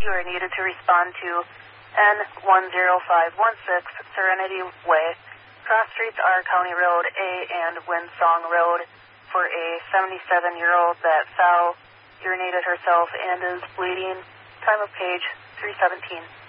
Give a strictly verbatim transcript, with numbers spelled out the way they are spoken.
You are needed to respond to N one zero five one six Serenity Way. Cross streets are County Road A and Windsong Road for a seventy-seven-year-old that fell, urinated herself, and is bleeding. Time of page three seventeen.